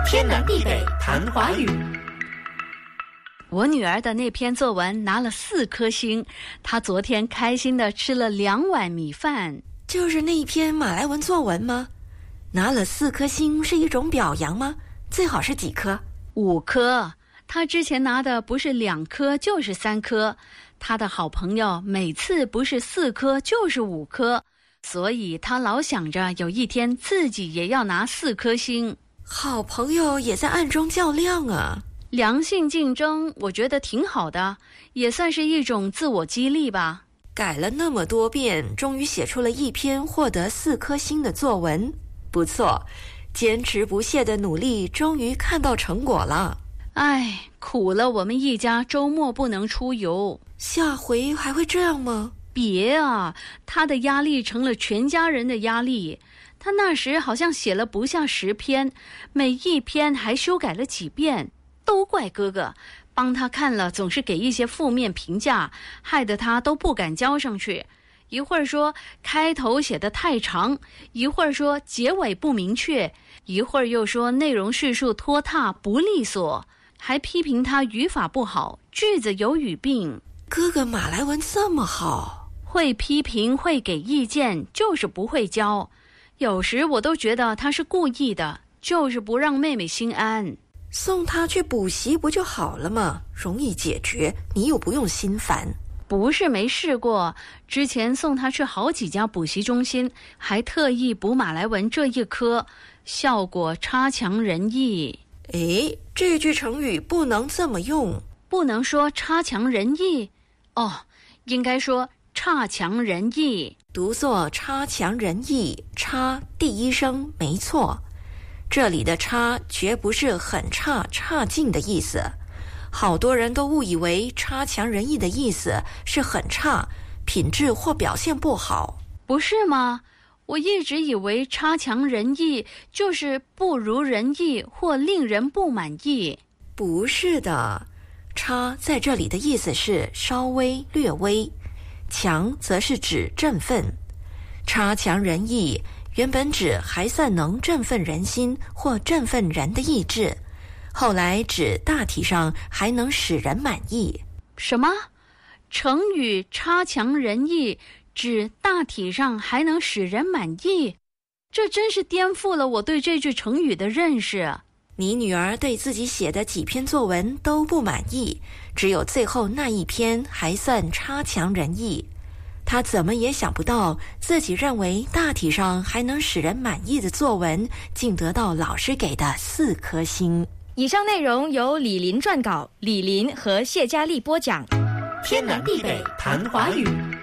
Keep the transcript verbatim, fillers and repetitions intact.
天南地北谈华语。 我女儿的那篇作文拿了四颗星，她昨天开心地吃了两碗米饭。 就是那一篇马来文作文吗？拿了四颗星是一种表扬吗？最好是几颗？ 五颗。她之前拿的不是两颗就是三颗，她的好朋友每次不是四颗就是五颗，所以她老想着有一天自己也要拿四颗星。 好朋友也在暗中较量啊。 良性竞争我觉得挺好的，也算是一种自我激励吧。 改了那么多遍，终于写出了一篇获得四颗星的作文，不错，坚持不懈的努力终于看到成果了。 唉，苦了我们一家周末不能出游。 下回还会这样吗？ 别啊，他的压力成了全家人的压力。他那时好像写了不下十篇，每一篇还修改了几遍，都怪哥哥帮他看了总是给一些负面评价，害得他都不敢交上去。一会儿说开头写得太长，一会儿说结尾不明确，一会儿又说内容叙述拖沓不利索，还批评他语法不好，句子有语病。 哥哥马来文这么好， 会批评会给意见，就是不会教。有时我都觉得他是故意的，就是不让妹妹心安。 送他去补习不就好了吗？容易解决，你又不用心烦。 不是没试过，之前送他去好几家补习中心，还特意补马来文这一科，效果差强人意。 诶，这句成语不能这么用。 不能说差强人意？哦，应该说差强人意。 读作差强人意，差第一声没错。这里的差绝不是很差差劲的意思，好多人都误以为差强人意的意思是很差，品质或表现不好。 不是吗？我一直以为差强人意就是不如人意或令人不满意。 不是的，差在这里的意思是稍微略微，强则是指振奋。差强人意原本指还算能振奋人心或振奋人的意志，后来指大体上还能使人满意。 什么？成语差强人意指大体上还能使人满意？这真是颠覆了我对这句成语的认识。 你女儿对自己写的几篇作文都不满意，只有最后那一篇还算差强人意。她怎么也想不到，自己认为大体上还能使人满意的作文，竟得到老师给的四颗星。 以上内容由李林撰稿，李林和谢佳丽播讲。 天南地北谈华语。